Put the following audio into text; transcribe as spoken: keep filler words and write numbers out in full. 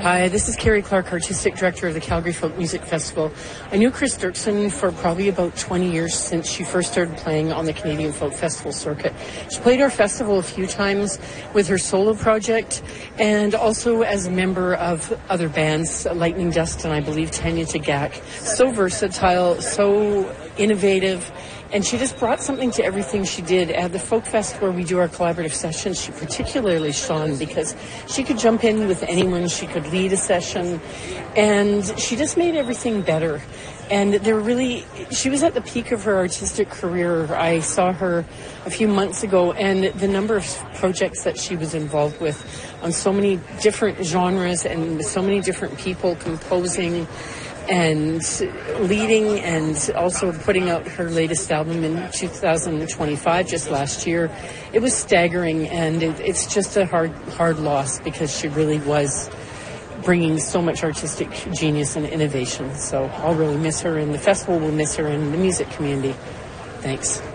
Hi, this is Carrie Clark, Artistic Director of the Calgary Folk Music Festival. I knew Chris Dirksen for probably about twenty years since she first started playing on the Canadian Folk Festival circuit. She played our festival a few times with her solo project and also as a member of other bands, Lightning Dust and I believe Tanya Tagaq. So versatile, so innovative. And she just brought something to everything she did. At the Folk Fest where we do our collaborative sessions, she particularly shone because she could jump in with anyone. She could lead a session. And she just made everything better. And there were really, she was at the peak of her artistic career. I saw her a few months ago, and the number of projects that she was involved with on so many different genres and with so many different people composing and leading, and also putting out her latest album in two thousand twenty-five, just last year. It was staggering, and it, it's just a hard, hard loss because she really was bringing so much artistic genius and innovation. So I'll really miss her, and the festival will miss her, and the music community. Thanks.